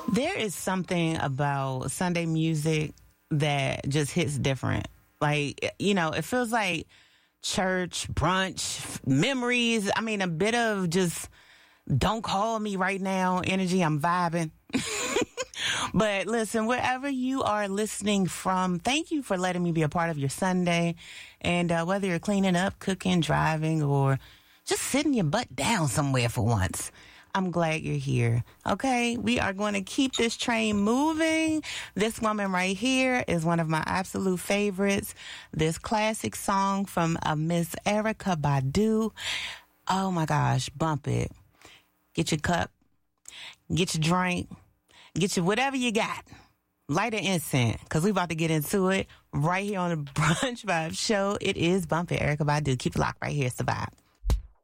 There is something about Sunday music that just hits different. Like, you know, it feels like church, brunch, memories. I mean, a bit of just don't call me right now energy. I'm vibing. But listen, wherever you are listening from, thank you for letting me be a part of your Sunday. And whether you're cleaning up, cooking, driving, or just sitting your butt down somewhere for once, I'm glad you're here. Okay, we are going to keep this train moving. This woman right here is one of my absolute favorites. This classic song from Miss Erykah Badu. Oh my gosh, bump it. Get your cup, get your drink, get your whatever you got. Light an incense, because we about to get into it right here on the Brunch Vibe Show. It is Bump It, Erykah Badu. Keep it locked right here. It's the vibe.